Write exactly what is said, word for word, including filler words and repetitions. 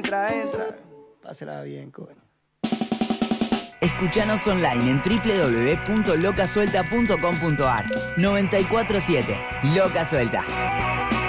entra, entra. Pásela bien, coño. Escuchanos online en doble u doble u doble u punto loca suelta punto com punto a r. noventa y cuatro siete Loca Suelta.